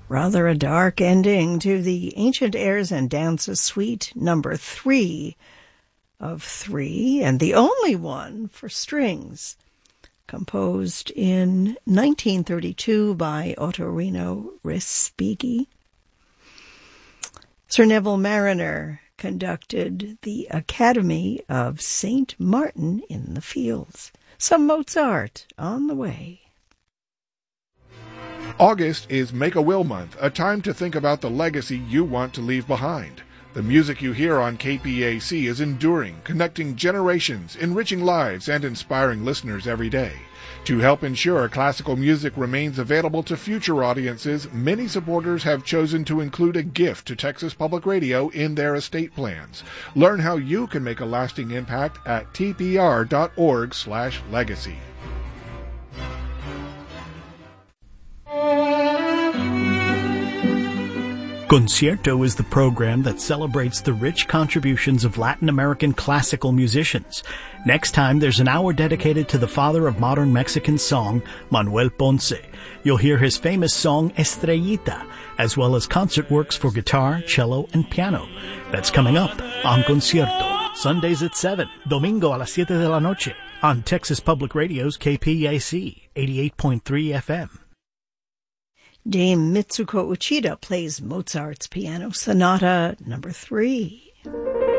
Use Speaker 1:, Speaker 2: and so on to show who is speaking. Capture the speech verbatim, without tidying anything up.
Speaker 1: Rather a dark ending to the Ancient Airs and Dances Suite number three of three, and the only one for strings, composed in nineteen thirty-two by Ottorino Respighi. Sir Neville Marriner conducted the Academy of Saint Martin in the Fields. Some Mozart on the way.
Speaker 2: August is Make-A-Will Month, a time to think about the legacy you want to leave behind. The music you hear on K P A C is enduring, connecting generations, enriching lives, and inspiring listeners every day. To help ensure classical music remains available to future audiences, many supporters have chosen to include a gift to Texas Public Radio in their estate plans. Learn how you can make a lasting impact at t p r dot org slash legacy.
Speaker 3: Concierto is the program that celebrates the rich contributions of Latin American classical musicians. Next time, there's an hour dedicated to the father of modern Mexican song, Manuel Ponce. You'll hear his famous song, Estrellita, as well as concert works for guitar, cello, and piano. That's coming up on Concierto. Sundays at seven, domingo a las siete de la noche, on Texas Public Radio's K P A C, eighty-eight point three F M.
Speaker 1: Dame Mitsuko Uchida plays Mozart's Piano Sonata number three.